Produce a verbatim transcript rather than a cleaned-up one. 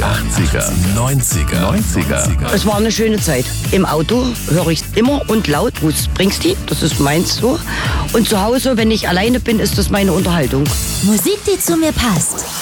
achtziger, neunziger, neunziger. Es war eine schöne Zeit. Im Auto höre ich immer und laut Bruce Springsteen, das ist meins so. Und zu Hause, wenn ich alleine bin, ist das meine Unterhaltung. Musik, die zu mir passt.